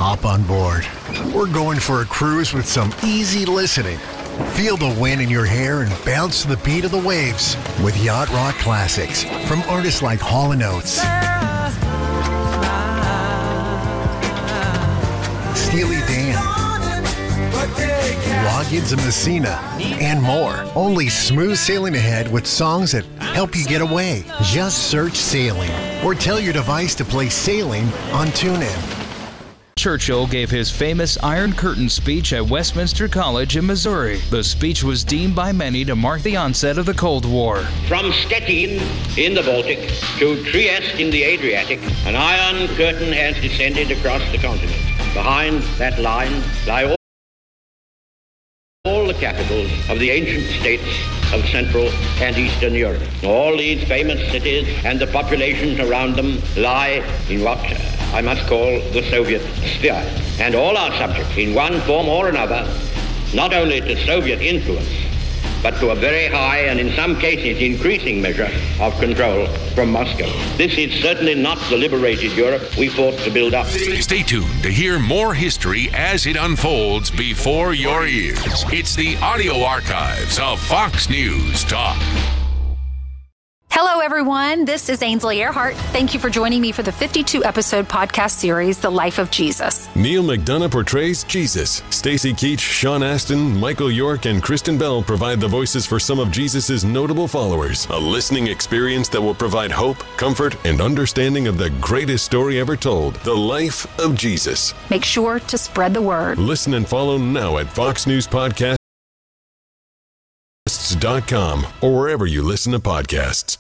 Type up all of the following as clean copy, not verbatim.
hop on board. We're going for a cruise with some easy listening. Feel the wind in your hair and bounce to the beat of the waves with Yacht Rock Classics from artists like Hall & Oates, Steely Dan, Loggins and Messina, and more. Only smooth sailing ahead with songs that help you get away. Just search Sailing or tell your device to play Sailing on TuneIn. Churchill gave his famous Iron Curtain speech at Westminster College in Missouri. The speech was deemed by many to mark the onset of the Cold War. From Stettin in the Baltic to Trieste in the Adriatic, an Iron Curtain has descended across the continent. Behind that line lie all the capitals of the ancient states of Central and Eastern Europe. All these famous cities and the populations around them lie in what I must call the Soviet sphere. And all are subject, in one form or another, not only to Soviet influence, but to a very high and in some cases increasing measure of control from Moscow. This is certainly not the liberated Europe we fought to build up. Stay tuned to hear more history as it unfolds before your ears. It's the audio archives of Fox News Talk. Hello, everyone. This is Ainsley Earhart. Thank you for joining me for the 52-episode podcast series, The Life of Jesus. Neil McDonough portrays Jesus. Stacy Keach, Sean Astin, Michael York, and Kristen Bell provide the voices for some of Jesus' notable followers. A listening experience that will provide hope, comfort, and understanding of the greatest story ever told, The Life of Jesus. Make sure to spread the word. Listen and follow now at foxnewspodcasts.com or wherever you listen to podcasts.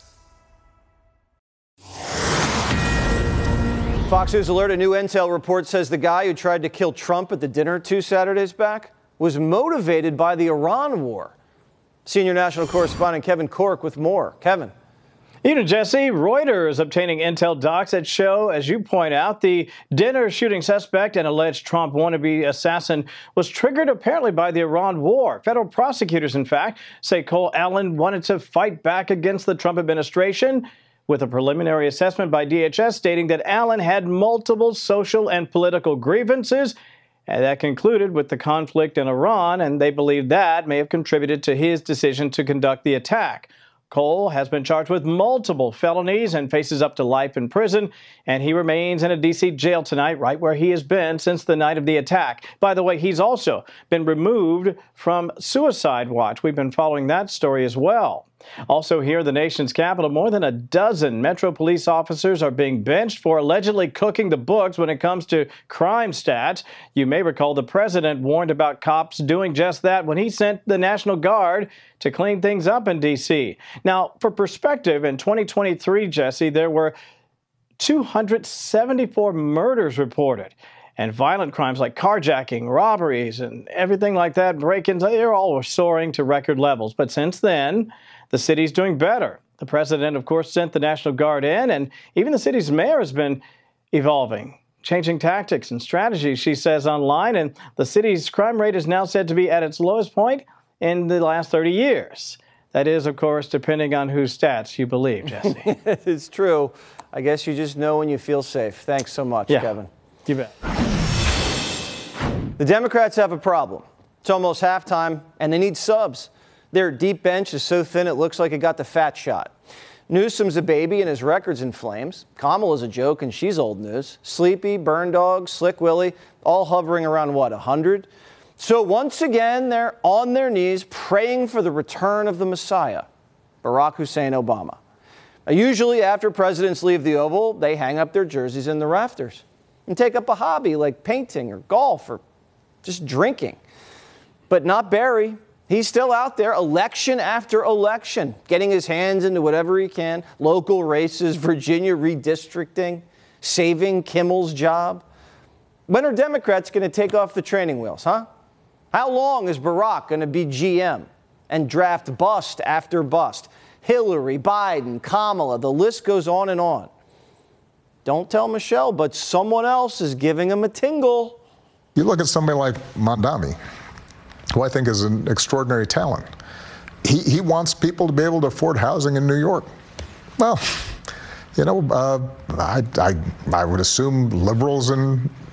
Fox News Alert, a new intel report says the guy who tried to kill Trump at the dinner 2 Saturdays back was motivated by the Iran war. Senior national correspondent Kevin Corke with more. Kevin. Jesse, Reuters obtaining intel docs that show, as you point out, the dinner shooting suspect and alleged Trump wannabe assassin was triggered apparently by the Iran war. Federal prosecutors, in fact, say Cole Allen wanted to fight back against the Trump administration, with a preliminary assessment by DHS stating that Allen had multiple social and political grievances, and that concluded with the conflict in Iran, and they believe that may have contributed to his decision to conduct the attack. Cole has been charged with multiple felonies and faces up to life in prison, and he remains in a D.C. jail tonight, right where he has been since the night of the attack. By the way, he's also been removed from Suicide Watch. We've been following that story as well. Also here in the nation's capital, more than a dozen Metro police officers are being benched for allegedly cooking the books when it comes to crime stats. You may recall the president warned about cops doing just that when he sent the National Guard to clean things up in D.C. Now, for perspective, in 2023, Jesse, there were 274 murders reported. And violent crimes like carjacking, robberies, and everything like that, break-ins, they're all soaring to record levels. But since then, the city's doing better. The president, of course, sent the National Guard in, and even the city's mayor has been evolving, changing tactics and strategies, she says online, and the city's crime rate is now said to be at its lowest point in the last 30 years. That is, of course, depending on whose stats you believe, Jesse. It's true. I guess you just know when you feel safe. Thanks so much, Kevin. You bet. The Democrats have a problem. It's almost halftime, and they need subs. Their deep bench is so thin it looks like it got the fat shot. Newsom's a baby and his record's in flames. Kamala's a joke and she's old news. Sleepy, Burn Dog, Slick Willie, all hovering around, 100? So once again, they're on their knees praying for the return of the Messiah, Barack Hussein Obama. Usually after presidents leave the Oval, they hang up their jerseys in the rafters and take up a hobby like painting or golf or just drinking. But not Barry. He's still out there election after election, getting his hands into whatever he can. Local races, Virginia redistricting, saving Kimmel's job. When are Democrats going to take off the training wheels, huh? How long is Barack going to be GM and draft bust after bust? Hillary, Biden, Kamala, the list goes on and on. Don't tell Michelle, but someone else is giving him a tingle. You look at somebody like Mamdani, who I think is an extraordinary talent. He wants people to be able to afford housing in New York. Well, I would assume liberals and